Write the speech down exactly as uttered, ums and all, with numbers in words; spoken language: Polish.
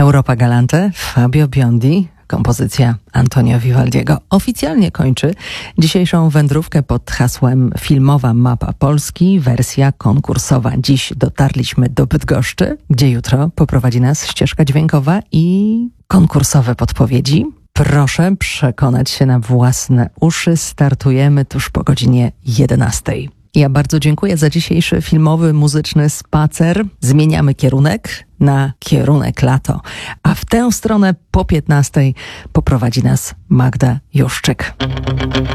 Europa Galante, Fabio Biondi, kompozycja Antonio Vivaldiego oficjalnie kończy dzisiejszą wędrówkę pod hasłem Filmowa Mapa Polski, wersja konkursowa. Dziś dotarliśmy do Bydgoszczy, gdzie jutro poprowadzi nas ścieżka dźwiękowa i konkursowe podpowiedzi. Proszę przekonać się na własne uszy. Startujemy tuż po godzinie jedenastej. Ja bardzo dziękuję za dzisiejszy filmowy, muzyczny spacer. Zmieniamy kierunek na kierunek lato, a w tę stronę po piętnastej poprowadzi nas Magda Juszczyk.